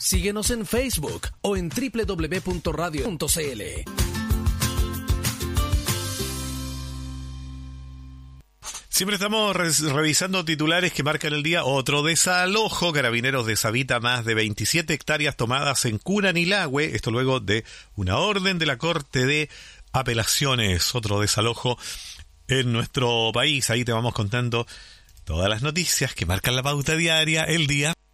Síguenos en Facebook o en www.radio.cl. Siempre estamos revisando titulares que marcan el día. Otro desalojo. Carabineros deshabita más de 27 hectáreas tomadas en Curanilahue. Esto luego de una orden de la Corte de Apelaciones. Otro desalojo en nuestro país. Ahí te vamos contando todas las noticias que marcan la pauta diaria, el día.